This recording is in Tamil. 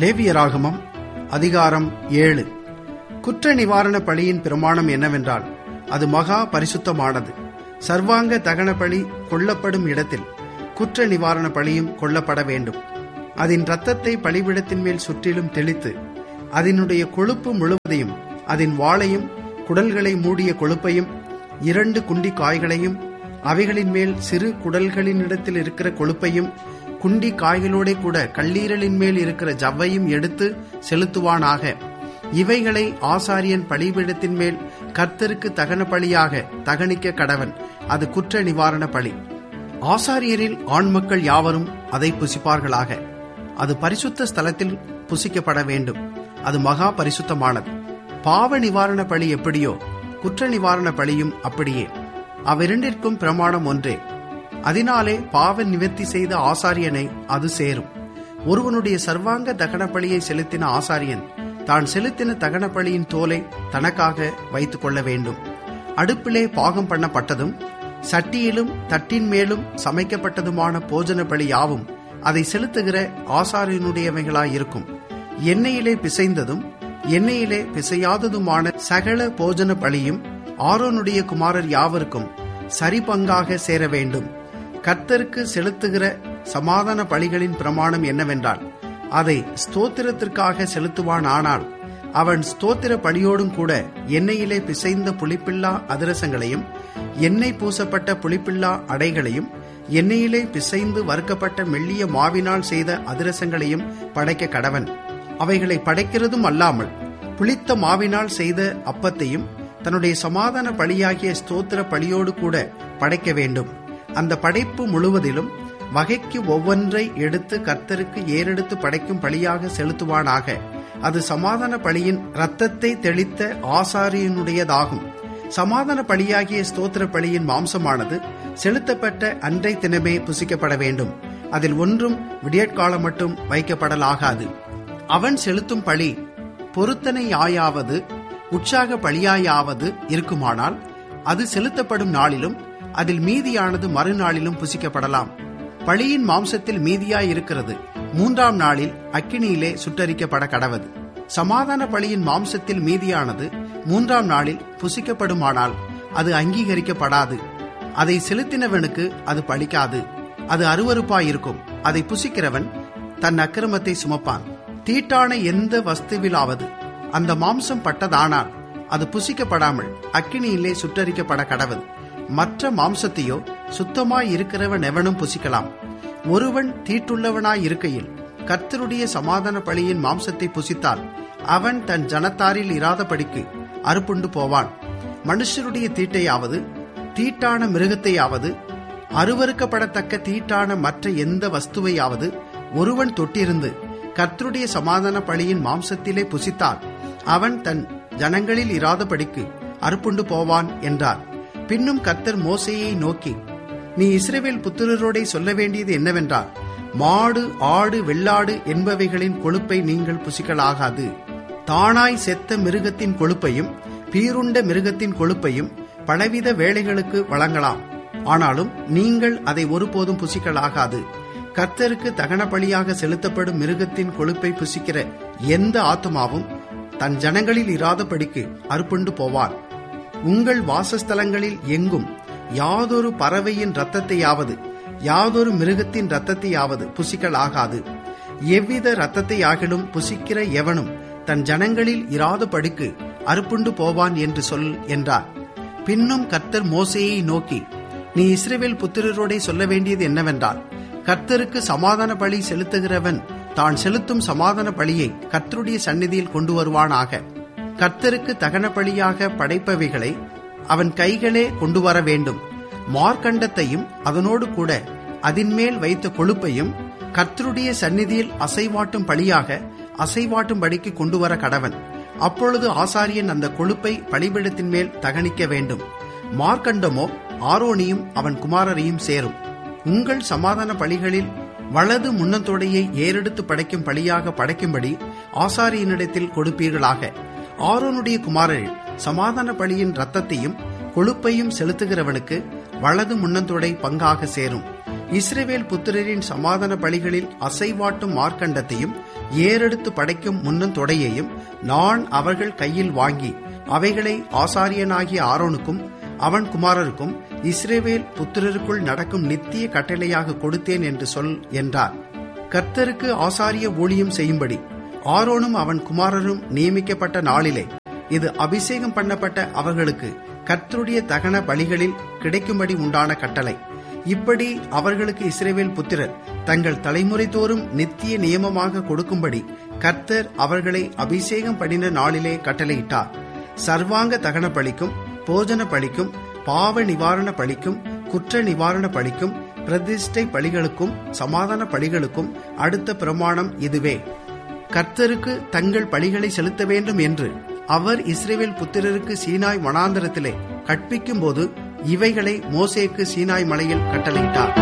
லேவியராகமம் அதிகாரம் 7. குற்ற நிவாரண பலியின் பிரமாணம் என்னவென்றால், அது மகா பரிசுத்தமானது. சர்வாங்க தகன பலி கொல்லப்படும் இடத்தில் குற்ற நிவாரண பலியும் கொல்லப்பட வேண்டும். அதன் இரத்தத்தை பலிபீடத்தின் மேல் சுற்றிலும் தெளித்து, அதனுடைய கொழுப்பு முழுவதையும், அதன் வாளையும், குடல்களை மூடிய கொழுப்பையும், 2 குண்டி காய்களையும், அவைகளின் மேல் சிறு குடல்களினிடத்தில் இருக்கிற கொழுப்பையும், குண்டி காய்களோட கூட கல்லீரலின் மேல் இருக்கிற ஜவ்வையும் எடுத்து செலுத்துவானாக. இவைகளை ஆசாரியன் பலிபீடத்தின் மேல் கர்த்தருக்கு தகன பலியாக தகனிக்க கடவன். அது குற்ற நிவாரண பலி. ஆசாரியரில் ஆண் மக்கள் யாவரும் அதை புசிப்பார்களாக. அது பரிசுத்த ஸ்தலத்தில் புசிக்கப்பட வேண்டும். அது மகா பரிசுத்தமானது. பாவ நிவாரண பலி எப்படியோ, குற்ற நிவாரண பலியும் அப்படியே. அவ்விரண்டிற்கும் பிரமாணம் ஒன்றே. அதனாலே பாவ நிவர்த்தி செய்த ஆசாரியனை அது சேரும். ஒருவனுடைய சர்வாங்க தகன பலியை செலுத்தின ஆசாரியன் தான் செலுத்தின தகன பலியின் தோலை தனக்காக வைத்துக் கொள்ள வேண்டும். அடுப்பிலே பாகம் பண்ணப்பட்டதும், சட்டியிலும் தட்டின் மேலும் சமைக்கப்பட்டதுமான போஜன பலி யாவும் அதை செலுத்துகிற ஆசாரியனுடையவைகளாயிருக்கும். எண்ணெயிலே பிசைந்ததும் எண்ணெயிலே பிசையாததுமான சகல போஜன பலியும் ஆரோனுடைய குமாரர் யாவருக்கும் சரி பங்காக சேர வேண்டும். கர்த்தருக்கு செலுத்துகிற சமாதான பலிகளின் பிரமாணம் என்னவென்றால், அதை ஸ்தோத்திரத்திற்காக செலுத்துவான். ஆனால் அவன் ஸ்தோத்திர பலியோடும் கூட எண்ணெயிலே பிசைந்த புளிப்பில்லா அதிரசங்களையும், எண்ணெய் பூசப்பட்ட புளிப்பில்லா அடைகளையும், எண்ணெயிலே பிசைந்து வறுக்கப்பட்ட மெல்லிய மாவினால் செய்த அதிரசங்களையும் படைக்க கடவன். அவைகளை படைக்கிறதும் அல்லாமல் புளித்த மாவினால் செய்த அப்பத்தையும் தன்னுடைய சமாதான பலியாகிய ஸ்தோத்திர பலியோடு கூட படைக்க வேண்டும். அந்த படைப்பு முழுவதிலும் வகைக்கு ஒவ்வொன்றை எடுத்து கர்த்தருக்கு ஏறெடுத்து படைக்கும் பலியாக செலுத்துவானாக. அது சமாதான பலியின் இரத்தத்தை தெளித்த ஆசாரியனுடையதாகும். சமாதான பலியாகிய ஸ்தோத்திர பலியின் மாம்சமானது செலுத்தப்பட்ட அன்றை தினமே புசிக்கப்பட வேண்டும். அதில் ஒன்றும் விடியற்காலம் மட்டும் வைக்கப்படலாகாது. அவன் செலுத்தும் பலி பொருத்தனையாயாவது உற்சாக பலியாயாவது இருக்குமானால், அது செலுத்தப்படும் நாளிலும் அதில் மீதியானது மறுநாளிலும் புசிக்கப்படலாம். பலியின் மாம்சத்தில் மீதியாயிருக்கிறது 3ஆம் நாளில் அக்கினியிலே சுட்டரிக்கப்பட கடவது. சமாதான பலியின் மாம்சத்தில் மீதியானது 3ஆம் நாளில் புசிக்கப்படுமானால் அது அங்கீகரிக்கப்படாது. அதை செலுத்தினவனுக்கு அது பலிக்காது. அது அருவருப்பாயிருக்கும். அதை புசிக்கிறவன் தன் அக்கிரமத்தை சுமப்பான். தீட்டான எந்த வஸ்துவிலாவது அந்த மாம்சம் பட்டதானால் அது புசிக்கப்படாமல் அக்கினியிலே சுட்டரிக்கப்பட கடவது. மற்ற மாம்சத்தையோ சுத்தமாய் இருக்கிறவன் எவனும் புசிக்கலாம். ஒருவன் தீட்டுள்ளவனாய் இருக்கையில் கர்த்தருடைய சமாதான பலியின் மாம்சத்தை புசித்தால் அவன் தன் ஜனத்தாரில் இராதபடிக்கு அறுப்புண்டு போவான். மனுஷருடைய தீட்டையாவது, தீட்டான மிருகத்தையாவது, அருவருக்கப்படத்தக்க தீட்டான மற்ற எந்த வஸ்துவையாவது ஒருவன் தொட்டிருந்து கர்த்தருடைய சமாதான பலியின் மாம்சத்திலே புசித்தால் அவன் தன் ஜனங்களில் இராதபடிக்கு அறுப்புண்டு போவான் என்றார். பின்னும் கர்த்தர் மோசேயை நோக்கி, நீ இஸ்ரவேல் புத்திரரோடே சொல்ல வேண்டியது என்னவென்றால், மாடு, ஆடு, வெள்ளாடு என்பவைகளின் கொழுப்பை நீங்கள் புசிக்கலாகாது. தானாய் செத்த மிருகத்தின் கொழுப்பையும் பீருண்ட மிருகத்தின் கொழுப்பையும் பலவித வேளைகளுக்கு வழங்கலாம். ஆனாலும் நீங்கள் அதை ஒருபோதும் புசிக்கலாகாது. கர்த்தருக்கு தகன பலியாக செலுத்தப்படும் மிருகத்தின் கொழுப்பை புசிக்கிற எந்த ஆத்துமாவும் தன் ஜனங்களில் இராதபடிக்கு அறுப்புண்டு போவான். உங்கள் வாசஸ்தலங்களில் எங்கும் யாதொரு பறவையின் இரத்தத்தையாவது, யாதொரு மிருகத்தின் இரத்தத்தையாவது புசிக்கலாகாது. எவ்வித இரத்தத்தையாகிலும் புசிக்கிற எவனும் தன் ஜனங்களில் இராதபடிக்கு அறுப்புண்டு போவான் என்று சொல் என்றார். பின்னும் கர்த்தர் மோசேயை நோக்கி, நீ இஸ்ரவேல் புத்திரரோடே சொல்ல வேண்டியது என்னவென்றால், கர்த்தருக்கு சமாதான பலி செலுத்துகிறவன் தான் செலுத்தும் சமாதான பலியை கர்த்தருடைய சந்நிதியில் கொண்டு வருவானாக. கர்த்தருக்கு தகன பலியாக படைப்பவைகளை அவன் கைகளே கொண்டு வர வேண்டும். மார்க்கண்டத்தையும் அதனோடு கூட அதின்மேல் வைத்த கொழுப்பையும் கர்த்தருடைய சந்நிதியில் அசைவாட்டும் பலியாக அசைவாட்டும்படிக்கு கொண்டு வர கடவன். அப்பொழுது ஆசாரியன் அந்த கொழுப்பை பலிபீடத்தின் மேல் தகனிக்க வேண்டும். மார்க்கண்டமோ ஆரோனியும் அவன் குமாரரையும் சேரும். உங்கள் சமாதான பலிகளில் வலது முன்னந்தொடையை ஏறெடுத்து படைக்கும் பலியாக படைக்கும்படி ஆசாரியனிடத்தில் கொடுப்பீர்களாக. ஆரோனுடைய குமாரரில் சமாதான பலியின் இரத்தத்தையும் கொழுப்பையும் செலுத்துகிறவனுக்கு வலது முன்னந்தொடை பங்காக சேரும். இஸ்ரவேல் புத்திரரின் சமாதான பலிகளில் அசைவாட்டும் மார்க்கண்டத்தையும் ஏறெடுத்து படைக்கும் முன்னந்தொடையையும் நான் அவர்கள் கையில் வாங்கி அவைகளை ஆசாரியனாகிய ஆரோனுக்கும் அவன் குமாரருக்கும் இஸ்ரவேல் புத்திரருக்குள் நடக்கும் நித்திய கட்டளையாக கொடுத்தேன் என்று சொல் என்றார். கர்த்தருக்கு ஆசாரிய ஊழியம் செய்யும்படி ஆரோனும் அவன் குமாரரும் நியமிக்கப்பட்ட நாளிலே இது அபிஷேகம் பண்ணப்பட்ட அவர்களுக்கு கர்த்தருடைய தகன பலிகளில் கிடைக்கும்படி உண்டான கட்டளை. இப்படி அவர்களுக்கு இஸ்ரவேல் புத்திரர் தங்கள் தலைமுறை தோறும் நித்திய நியமமாக கொடுக்கும்படி கர்த்தர் அவர்களை அபிஷேகம் பண்ணின நாளிலே கட்டளையிட்டார். சர்வாங்க தகன பலிக்கும், போஜன பலிக்கும், பாவ நிவாரண பலிக்கும், குற்ற நிவாரண பலிக்கும், பிரதிஷ்டை பலிகளுக்கும், சமாதான பலிகளுக்கும் அடுத்த பிரமாணம் இதுவே. கர்த்தருக்கு தங்கள் பலிகளை செலுத்த வேண்டும் என்று அவர் இஸ்ரவேல் புத்திரருக்கு சீனாய் வனாந்தரத்திலே கற்பிக்கும் போது இவைகளை மோசேக்கு சீனாய் மலையில் கட்டளையிட்டார்.